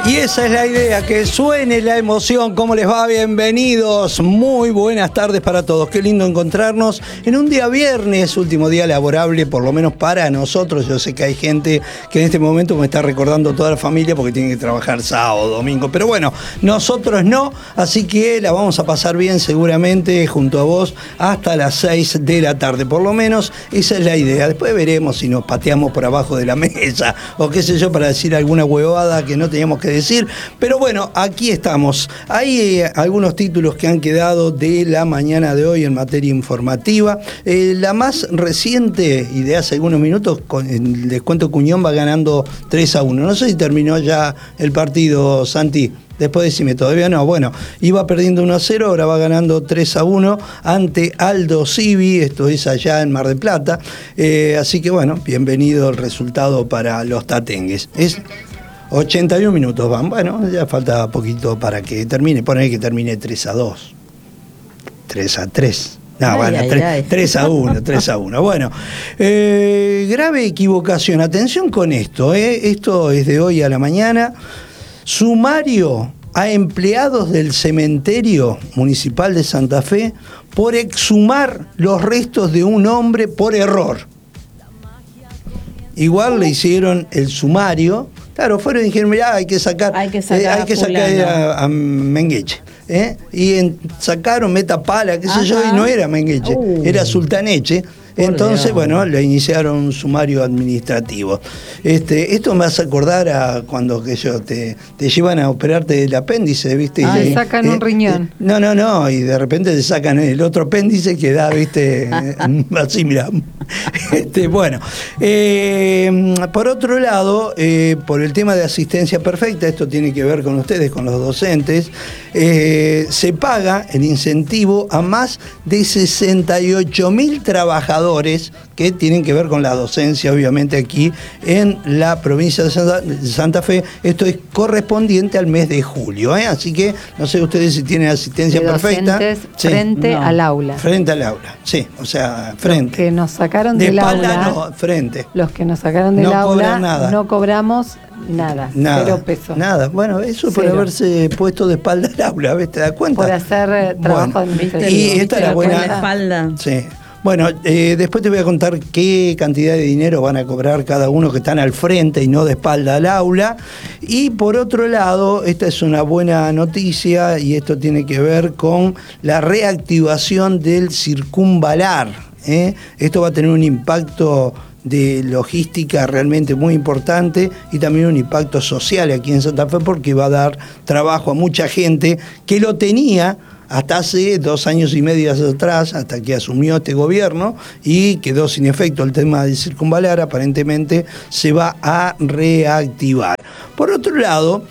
Y esa es la idea, que suene la emoción. ¿Cómo les va? Bienvenidos. Muy buenas tardes para todos. Qué lindo encontrarnos en un día viernes, último día laborable, por lo menos para nosotros. Yo sé que hay gente que en este momento me está recordando toda la familia porque tiene que trabajar sábado, domingo. Pero bueno, nosotros no, así que la vamos a pasar bien seguramente junto a vos hasta las 6 de la tarde. Por lo menos esa es la idea. Después veremos si nos pateamos por abajo de la mesa o qué sé yo para decir alguna huevada que no teníamos que decir, pero bueno, aquí estamos. Hay algunos títulos que han quedado de la mañana de hoy en materia informativa. La más reciente y de hace algunos minutos, les cuento, Cuñón va ganando 3-1. No sé si terminó ya el partido, Santi. Después decime, todavía no. Bueno, iba perdiendo 1-0, ahora va ganando 3-1 ante Aldo Civi, esto es allá en Mar del Plata. Así que bueno, bienvenido el resultado para los tatengues. Es 81 minutos van. Bueno, ya falta poquito para que termine. Poner que termine 3-2. 3-3. No, bueno, 3-1, 3-1. Bueno, grave equivocación. Atención con esto, Esto es de hoy a la mañana. Sumario a empleados del cementerio municipal de Santa Fe por exhumar los restos de un hombre por error. Igual le hicieron el sumario. Claro, fueron y dijeron, mirá, hay que sacar a Mengueche. Y sacaron Metapala, qué sé yo, y no era Mengueche, era Sultaneche. Entonces, bueno, le iniciaron un sumario administrativo. Esto me hace acordar a cuando te llevan a operarte del apéndice, ¿viste? Y sacan un riñón. No, y de repente te sacan el otro apéndice que da, ¿viste? Así, mirá. Bueno, por otro lado, por el tema de asistencia perfecta, esto tiene que ver con ustedes, con los docentes, se paga el incentivo a más de 68.000 trabajadores que tienen que ver con la docencia, obviamente, aquí en la provincia de Santa Fe. Esto es correspondiente al mes de julio, Así que no sé ustedes si tienen asistencia perfecta. Frente al aula. Frente al aula, sí, o sea, frente. Los que nos sacaron del aula. No, frente. Los que nos sacaron del aula no cobramos nada, 0 pesos. Nada, bueno, eso por haberse puesto de espalda al aula, ¿ves? ¿Te das cuenta? Por hacer trabajo administrativo. Y esta es la buena espalda. Sí. Bueno, después te voy a contar qué cantidad de dinero van a cobrar cada uno que están al frente y no de espalda al aula. Y por otro lado, esta es una buena noticia y esto tiene que ver con la reactivación del circunvalar. Esto va a tener un impacto de logística realmente muy importante y también un impacto social aquí en Santa Fe porque va a dar trabajo a mucha gente que lo tenía hasta hace 2 años y medio atrás, hasta que asumió este gobierno y quedó sin efecto el tema del circunvalar. Aparentemente se va a reactivar. Por otro lado,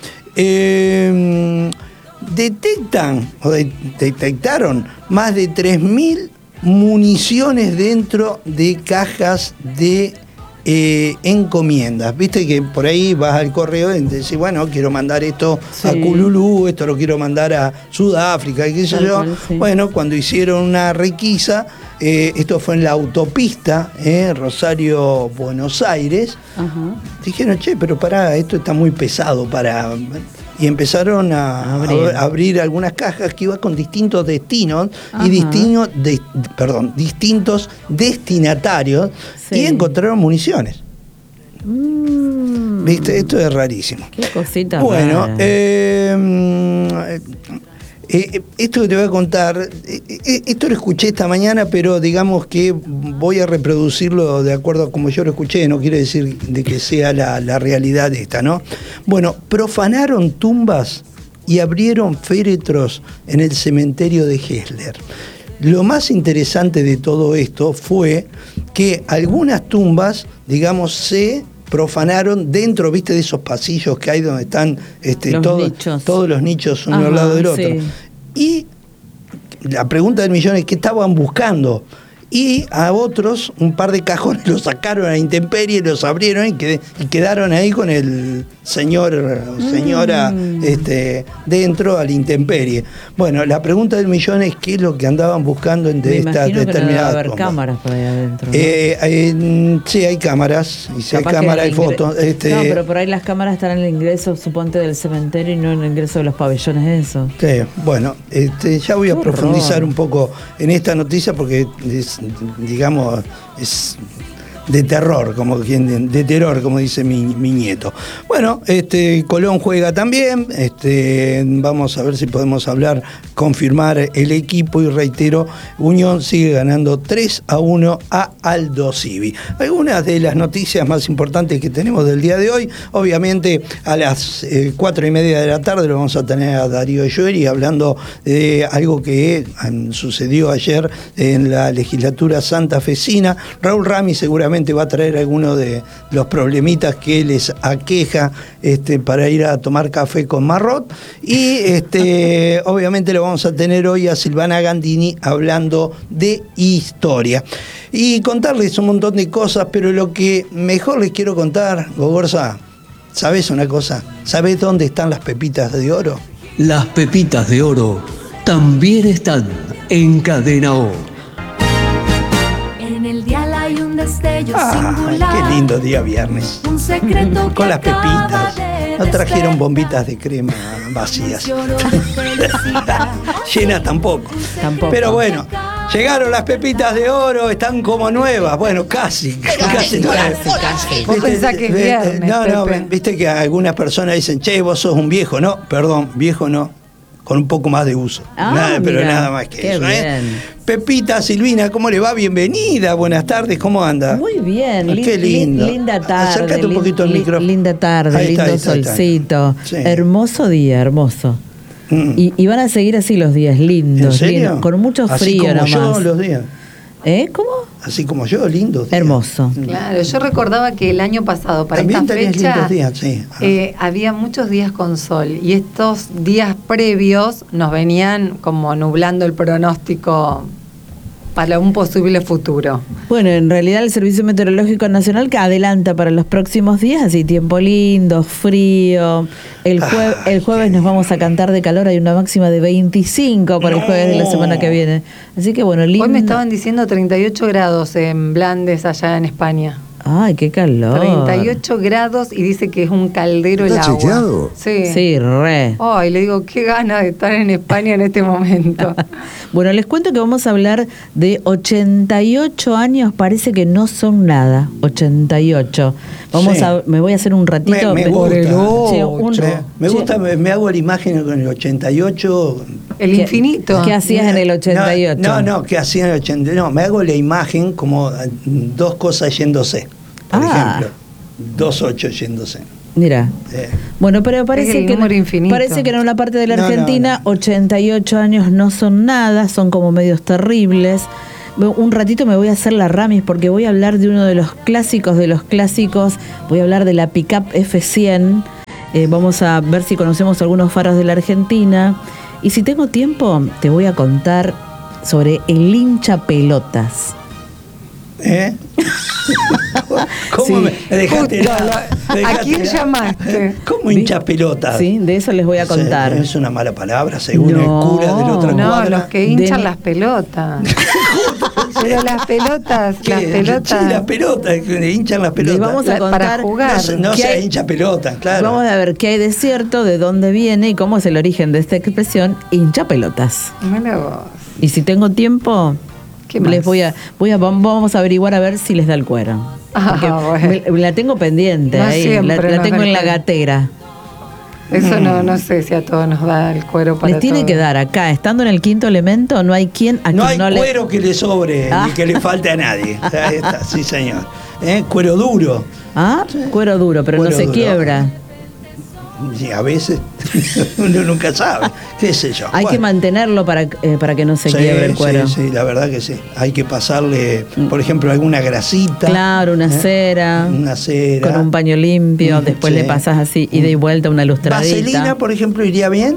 detectaron más de 3.000 municiones dentro de cajas de encomiendas. Viste que por ahí vas al correo y decís, bueno, quiero mandar esto a Cululú, esto lo quiero mandar a Sudáfrica, y qué sé yo. Bueno, cuando hicieron una requisa, esto fue en la autopista, Rosario-Buenos Aires, dijeron, pero pará, esto está muy pesado para... Y empezaron a abrir algunas cajas que iban con distintos destinos y distintos destinatarios, y encontraron municiones. ¿Viste? Esto es rarísimo. Qué cosita. Bueno, esto que te voy a contar, esto lo escuché esta mañana, pero digamos que voy a reproducirlo de acuerdo a como yo lo escuché, no quiere decir de que sea la realidad esta, ¿no? Bueno, profanaron tumbas y abrieron féretros en el cementerio de Hessler. Lo más interesante de todo esto fue que algunas tumbas, digamos, se profanaron dentro, viste, de esos pasillos que hay donde están todos los nichos uno al lado del otro. Y la pregunta del millón es, ¿qué estaban buscando? y a otros un par de cajones los sacaron a la intemperie, los abrieron y quedaron ahí con el señor o señora dentro a la intemperie. Bueno, la pregunta del millón es qué es lo que andaban buscando en esta determinada. No haber cámaras por ahí adentro, ¿no? Sí, hay cámaras, y si hay cámaras hay fotos. No, pero por ahí las cámaras están en el ingreso, suponte, del cementerio y no en el ingreso de los pabellones, eso. Sí, bueno, ya voy a profundizar un poco en esta noticia porque es de terror, como dice mi nieto. Bueno, Colón juega también, vamos a ver si podemos confirmar el equipo, y reitero, Unión sigue ganando 3-1 a Aldo Civi. Algunas de las noticias más importantes que tenemos del día de hoy, obviamente a las 4:30 de la tarde lo vamos a tener a Darío Ejueri hablando de algo que sucedió ayer en la legislatura santafesina. Raúl Rami seguramente va a traer algunos de los problemitas que les aqueja para ir a tomar café con Marrot, y obviamente lo vamos a tener hoy a Silvana Gandini hablando de historia y contarles un montón de cosas, pero lo que mejor les quiero contar, Gogorza, ¿sabés una cosa? ¿Sabés dónde están las pepitas de oro? Las pepitas de oro también están en Cadena O. En el dial hay un destello singular. Qué lindo día viernes. Un secreto con las pepitas. No trajeron bombitas de crema vacías. Llenas tampoco. Pero bueno, llegaron las pepitas de oro, están como nuevas. Bueno, casi. Vos pensás que es viernes, no, viste que algunas personas dicen, che, vos sos un viejo. No, perdón, viejo no. Con un poco más de uso. Pero nada más que eso. Pepita, Silvina, ¿cómo le va? Bienvenida, buenas tardes, ¿cómo anda? Muy bien, qué lindo. Linda tarde. Acércate un poquito al micrófono. Linda tarde, ahí lindo está, solcito. Sí. Hermoso día, hermoso. Y van a seguir así los días, lindos. ¿En serio? Lindos, con mucho frío nomás. Así como yo los días. ¿Cómo? Así como yo, lindos días. Hermoso. Claro, yo recordaba que el año pasado, para también esta fecha, lindos días, sí. había muchos días con sol, y estos días previos nos venían como nublando el pronóstico para un posible futuro. Bueno, en realidad el Servicio Meteorológico Nacional que adelanta para los próximos días, así tiempo lindo, frío. El jueves nos vamos a cantar de calor, hay una máxima de 25 para el jueves de la semana que viene. Así que bueno, lindo. Hoy me estaban diciendo 38 grados en Blandes, allá en España. Ay, qué calor. 38 grados y dice que es un caldero el agua. ¿Chequeado? Sí, re. Ay, le digo, qué ganas de estar en España en este momento. Bueno, les cuento que vamos a hablar de 88 años, parece que no son nada. 88. Me voy a hacer un ratito. Me gusta, me hago la imagen con el 88. El infinito. ¿Qué hacías en el 88? No, ¿qué hacía en el 88? No, me hago la imagen como dos cosas yéndose. Por ejemplo, 2-8 yéndose. Mira. Bueno, pero parece que en una parte de la Argentina 88 años no son nada, son como medios terribles. Un ratito me voy a hacer la Ramis porque voy a hablar de uno de los clásicos, voy a hablar de la Pickup F100. Vamos a ver si conocemos algunos faros de la Argentina. Y si tengo tiempo, te voy a contar sobre el hincha pelotas. ¿Cómo me dejaste? ¿A quién llamaste? ¿Cómo hincha pelotas? Sí, de eso les voy a contar. Es una mala palabra, según el cura de la otra cuadra. No, los que hinchan las pelotas. Pero las pelotas. Sí, las pelotas, que hinchan las pelotas. Les vamos a contar para jugar. No se hincha pelotas, claro. Vamos a ver qué hay de cierto, de dónde viene y cómo es el origen de esta expresión, hincha pelotas. Mira vos. Y si tengo tiempo, les vamos a averiguar a ver si les da el cuero. Bueno. La tengo pendiente no ahí, la tengo en la gatera. Eso no sé si a todos nos da el cuero para les tiene todo. Que dar acá, estando en el quinto elemento, no hay quien a no quien hay cuero que le sobre ni que le falte a nadie. Ahí está, sí señor. Cuero duro. Cuero duro, pero cuero no se duro. Quiebra. Sí, a veces uno nunca sabe, qué sé yo. Hay que mantenerlo para que no se quiebre el cuero. Sí, la verdad que sí. Hay que pasarle, por ejemplo, alguna grasita. Claro, una cera. Una cera. Con un paño limpio, después le pasas así, ida y vuelta, una lustradita. ¿Vaselina, por ejemplo, iría bien?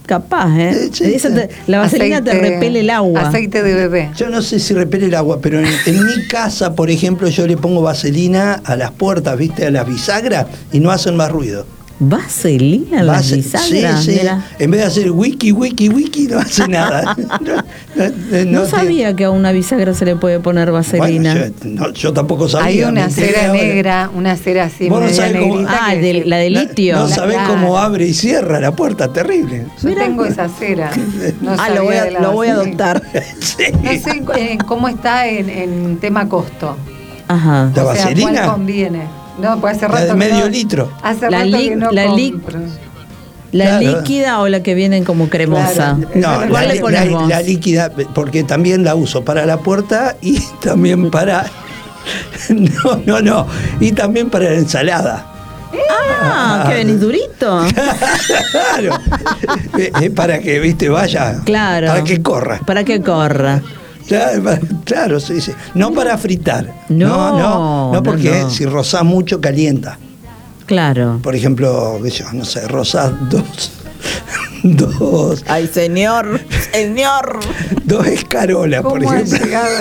Capaz, ¿eh? Sí, la vaselina te repele el agua. Aceite de bebé. Yo no sé si repele el agua, pero en mi casa, por ejemplo, yo le pongo vaselina a las puertas, ¿viste? A las bisagras, y no hacen más ruido. ¿Vaselina en las bisagras? Sí, sí. En vez de hacer wiki, no hace nada. No sabía que a una bisagra se le puede poner vaselina. Bueno, yo tampoco sabía. Hay una cera negra, una cera así media negrita. La de litio. No sabés cómo abre y cierra la puerta, terrible. Yo tengo esa cera. No lo voy a adoptar. Sí. No sé cómo está en tema costo. Ajá. ¿La vaselina? ¿Cuál conviene? No, pues hace rato la de medio litro. Hace rato que no compro. ¿La líquida o la que vienen como cremosa? Claro. No, ¿cuál le pones vos? La líquida, porque también la uso para la puerta y también para... No. Y también para la ensalada. Que venís durito. Claro. Es para que, viste, vaya. Claro. Para que corra. Para que corra. Claro, sí. No para fritar. No, porque si rozás mucho calienta. Claro. Por ejemplo, no sé, rozás dos. Ay, señor. Dos escarolas, por ejemplo.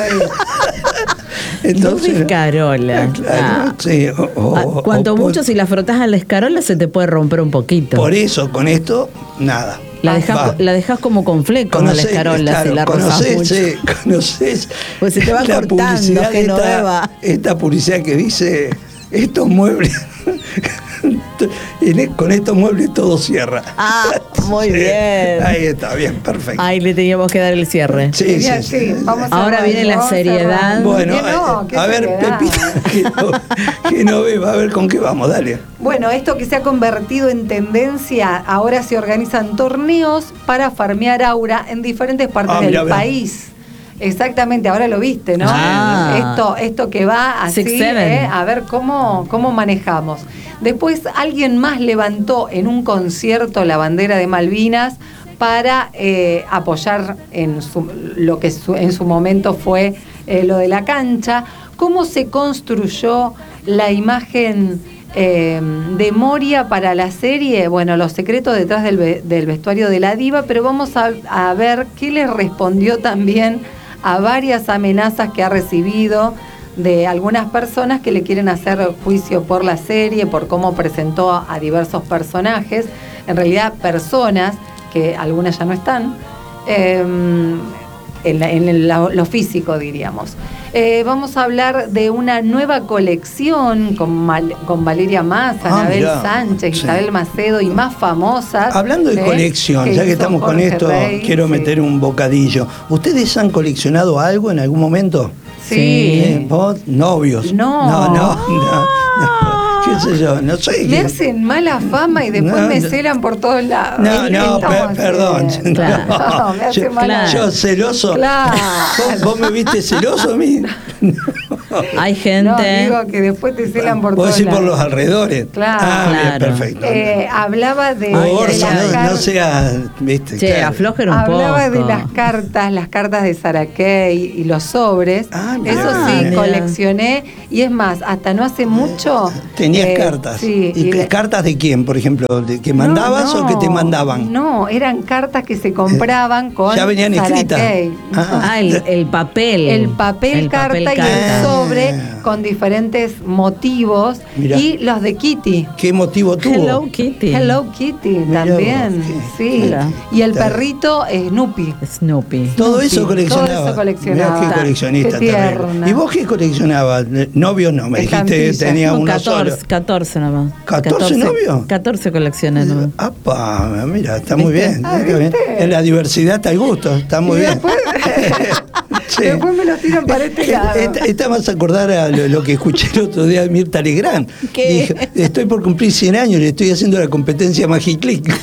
Entonces, dos escarolas. Claro, sí. Cuanto mucho, si la frotás a la escarola se te puede romper un poquito. Por eso, con esto, nada. La dejás como con flecos a la escarola, claro, si la rozás mucho. Conocés pues se te va cortando, esta publicidad que dice, estos muebles, con estos muebles todo cierra. Muy bien. Ahí está, bien, perfecto. Ahí le teníamos que dar el cierre. Sí. Ahora viene la seriedad. Bueno, a ver, Pepita, que no beba, a ver con qué vamos, dale. Bueno, esto que se ha convertido en tendencia, ahora se organizan torneos para farmear aura en diferentes partes del país. Exactamente, ahora lo viste, ¿no? Esto que va así, a ver cómo manejamos. Después alguien más levantó en un concierto la bandera de Malvinas para apoyar lo que en su momento fue lo de la cancha. ¿Cómo se construyó la imagen de Moria para la serie? Bueno, los secretos detrás del vestuario de la diva, pero vamos a ver qué le respondió también a varias amenazas que ha recibido de algunas personas que le quieren hacer juicio por la serie, por cómo presentó a diversos personajes, en realidad personas que algunas ya no están, en lo físico, diríamos. Vamos a hablar de una nueva colección con Valeria Massa, Anabel Sánchez, Isabel Macedo y más famosas. Hablando de colección, ya que estamos con esto, quiero meter un bocadillo. ¿Ustedes han coleccionado algo en algún momento? Sí. ¿Vos? ¿Novios? No. ¿Qué sé yo? No sé. Me hacen mala fama y después me celan por todos lados. Perdón. No, me hace mala. Yo celoso. Claro. ¿Vos me viste celoso a mí? Hay gente. No, digo que después te celan por todos lados. ¿Vos decís por los alrededores? Claro. Bien, perfecto. Hablaba de. No sea. ¿Viste? Che, claro. Aflojen un poco. Hablaba de las cartas de Sarah Kay y los sobres. Eso sí, coleccioné. Y es más, hasta no hace mucho. Tenías cartas. Sí. ¿Y cartas de quién, por ejemplo? ¿De que mandabas o que te mandaban? No, eran cartas que se compraban con. Ya venían escritas. El papel. El papel carta y el sobre con diferentes motivos. Mirá. Y los de Kitty. ¿Qué motivo tuvo? Hello Kitty también. Sí. Mira. Y el perrito Snoopy. Todo eso coleccionaba. Mirá, qué coleccionista terrible. ¿Y vos qué coleccionabas? Novios no, me dijiste que tenía uno solo. 14 nomás. ¿14 novios? 14 colecciones nomás. ¡Apa! Mira, está muy bien. En la diversidad está el gusto, está muy bien. Después me lo tiran para este lado. Esta vas a acordar a lo que escuché el otro día de Mirta Legrand. ¿Qué? Dije, estoy por cumplir 100 años y le estoy haciendo la competencia Magiclick.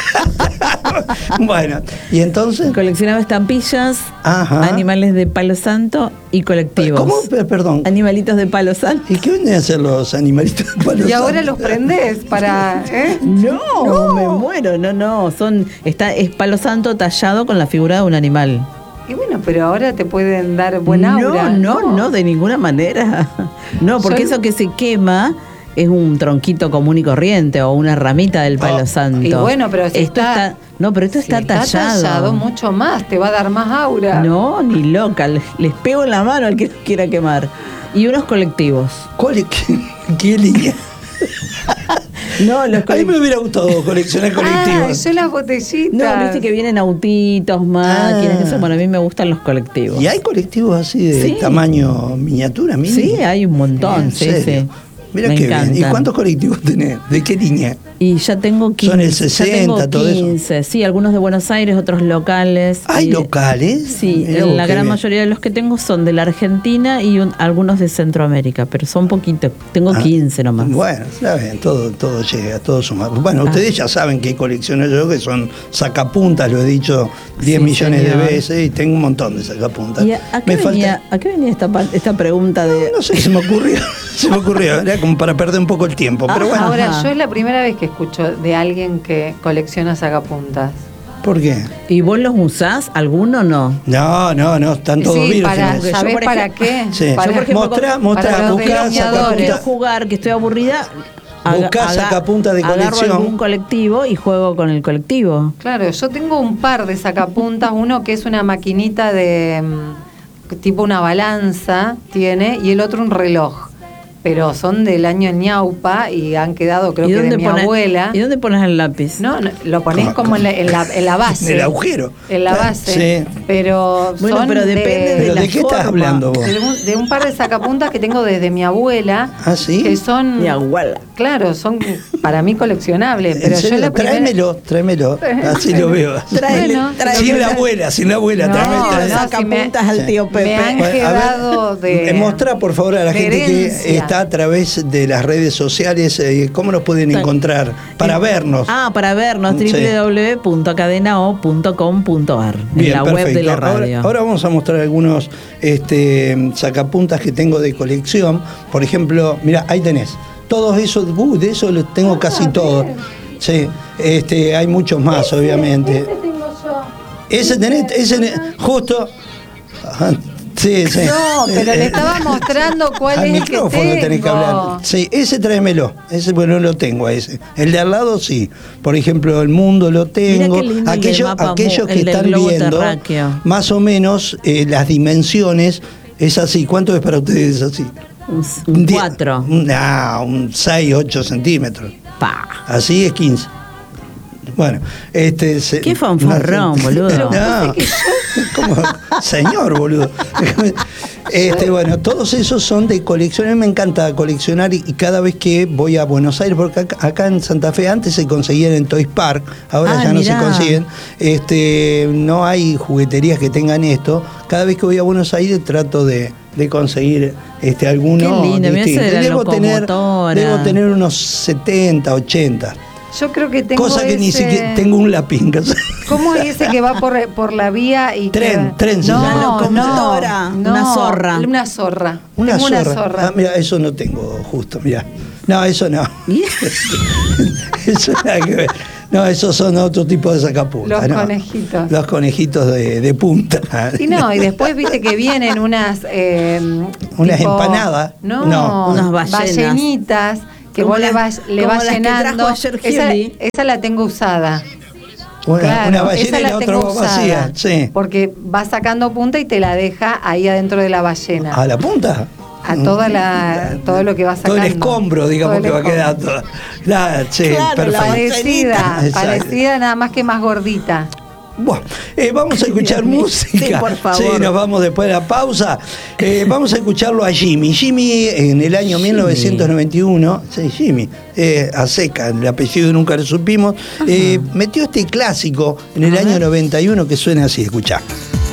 Bueno, y entonces coleccionaba estampillas, animales de palo santo y colectivos. ¿Cómo? Perdón. Animalitos de palo santo. ¿Y qué vienen a hacer los animalitos de palo santo? Y ahora los prendés para. No, me muero. No. Es palo santo tallado con la figura de un animal. Y bueno, pero ahora te pueden dar buen aura. No, de ninguna manera. No, porque eso que se quema es un tronquito común y corriente o una ramita del palo santo. Y bueno, pero si esto está tallado. Está tallado mucho más, te va a dar más aura. No, ni loca, les pego en la mano al que quiera quemar. Y unos colectivos. ¿Qué línea? No, los a mí me hubiera gustado coleccionar colectivos. Son las botellitas. No, viste que vienen autitos, máquinas, eso. Bueno, a mí me gustan los colectivos. ¿Y hay colectivos así de tamaño miniatura, mini? Sí, hay un montón, sí. Mira qué bien. ¿Y cuántos colectivos tenés? ¿De qué línea? Y ya tengo 15. Son el 60, todo eso. 15, sí, algunos de Buenos Aires, otros locales. ¿Hay locales? Sí, la gran mayoría de los que tengo son de la Argentina y algunos de Centroamérica, pero son poquitos. Tengo 15 nomás. Bueno, está bien, todo llega, todo suma. Bueno, ustedes ya saben qué colecciono yo, que son sacapuntas, lo he dicho 10 millones de veces, y tengo un montón de sacapuntas. ¿Y a qué venía esta pregunta de...? No sé, se me ocurrió, era como para perder un poco el tiempo, pero bueno. Ahora, yo es la primera vez que escucho de alguien que colecciona sacapuntas. ¿Por qué? ¿Y vos los usás? ¿Alguno no? No, están todos vírgenes. ¿Sabés para qué? Sí. Mostrá, buscá sacapuntas. Quiero jugar, que estoy aburrida. Buscá sacapuntas de colección. Agarro algún colectivo y juego con el colectivo. Claro, yo tengo un par de sacapuntas, uno que es una maquinita de tipo una balanza tiene, y el otro un reloj. Pero son del año ñaupa y han quedado, creo que de mi abuela. ¿Y dónde pones el lápiz? No, lo ponés como en la base. En el agujero. En la base. Sí. Pero bueno, son pero depende de la ¿de qué forma. estás hablando vos? De un par de sacapuntas que tengo desde mi abuela. ¿Ah, sí? Que son... Mi abuela. Claro, son para mí coleccionables. Pero yo la tráemelo. Así lo veo. Tráemelo. Sin la abuela, tráemelo. Sacapuntas al tío Pepe. Me han quedado de... Mostrá, por favor, a la gente que está a través de las redes sociales, ¿cómo nos pueden encontrar? Para vernos. Para vernos, www.cadenao.com.ar, en la web de la radio. Ahora vamos a mostrar algunos sacapuntas que tengo de colección. Por ejemplo, mira, ahí tenés. Todos esos, de eso los tengo casi todos. Sí, hay muchos más, obviamente. Ese tengo yo. Ese tenés, justo. Sí. No, pero le estaba mostrando cuál es el que tengo. Tenés que hablar. Sí, ese tráemelo. Ese, bueno, no lo tengo a ese. El de al lado sí. Por ejemplo, el mundo lo tengo. Aquellos que están viendo más o menos las dimensiones, es así. ¿Cuánto es para ustedes así? Un 4. Un 6, 8 centímetros. Así es 15. Bueno, qué fanfarrón, boludo. No, como señor, boludo. Bueno, todos esos son de colección. A mí me encanta coleccionar y cada vez que voy a Buenos Aires, porque acá en Santa Fe antes se conseguían en Toys Park, ahora ya no se consiguen. No hay jugueterías que tengan esto. Cada vez que voy a Buenos Aires trato de conseguir alguno. Qué lindo, debo tener unos 70, 80. Yo creo que tengo cosa que ni siquiera tengo un lápiz. ¿Cómo es ese que va por la vía y tren? No, una zorra. Una zorra. Una zorra. Mira, eso no tengo justo, mira. No, eso no. Eso nada que ver. No, esos son otro tipo de sacapuntas. Conejitos. Los conejitos de punta. Y después viste que vienen unas empanadas. No, unas ballenitas. Que vos le vas llenando. Esa la tengo usada. Una ballena y la otra vacía. Sí. Porque va sacando punta y te la deja ahí adentro de la ballena. ¿A la punta? A todo lo que va sacando. Todo el escombro, digamos, que va quedando. Perfecto. Parecida, nada más que más gordita. Bueno, vamos a escuchar música. Sí, por favor. Sí, nos vamos después de la pausa. Vamos a escucharlo a Jimmy. Jimmy, en el año 1991, sí, Jimmy, a seca, el apellido nunca lo supimos, metió este clásico en el año 91 que suena así, escuchá.